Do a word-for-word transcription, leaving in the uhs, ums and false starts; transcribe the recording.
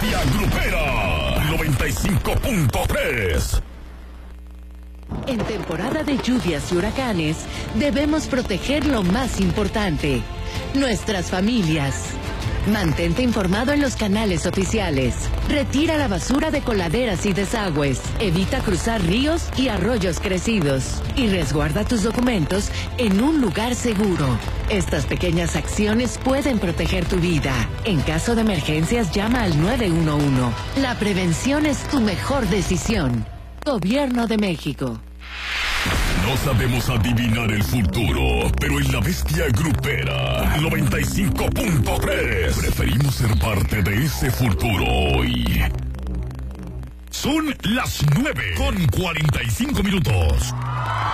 bestia grupera. noventa y cinco punto tres. En temporada de lluvias y huracanes, debemos proteger lo más importante, nuestras familias. Mantente informado en los canales oficiales. Retira la basura de coladeras y desagües. Evita cruzar ríos y arroyos crecidos. Y resguarda tus documentos en un lugar seguro. Estas pequeñas acciones pueden proteger tu vida. En caso de emergencias, llama al nueve uno uno. La prevención es tu mejor decisión. Gobierno de México. No sabemos adivinar el futuro, pero en la bestia grupera noventa y cinco punto tres preferimos ser parte de ese futuro hoy. Son las nueve con cuarenta y cinco minutos.